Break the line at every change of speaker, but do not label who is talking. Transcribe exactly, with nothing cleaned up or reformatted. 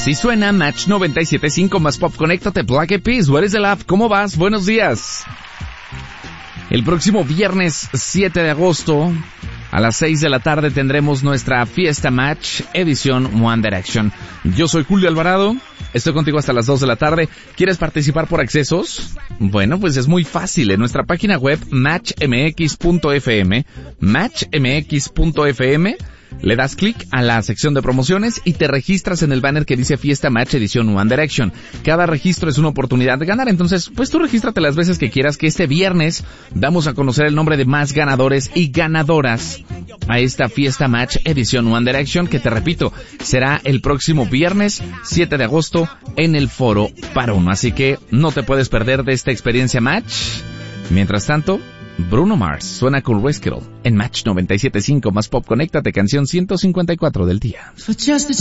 Así suena Match noventa y siete punto cinco más Pop. Conéctate, Black Eyed Peas, where is the love? ¿Cómo vas? Buenos días. El próximo viernes siete de agosto a las seis de la tarde tendremos nuestra Fiesta Match edición One Direction. Yo soy Julio Alvarado, estoy contigo hasta las dos de la tarde. ¿Quieres participar por accesos? Bueno, pues es muy fácil. En nuestra página web match m x punto f m, match m x punto f m, le das clic a la sección de promociones y te registras en el banner que dice Fiesta Match edición One Direction. Cada registro es una oportunidad de ganar, entonces pues tú regístrate las veces que quieras, que este viernes vamos a conocer el nombre de más ganadores y ganadoras a esta Fiesta Match edición One Direction, que te repito, será el próximo viernes siete de agosto en el Foro Paruno. Así que no te puedes perder de esta experiencia Match. Mientras tanto, Bruno Mars suena con Rescue en Match noventa y siete punto cinco más Pop. Conéctate, canción ciento cincuenta y cuatro del día.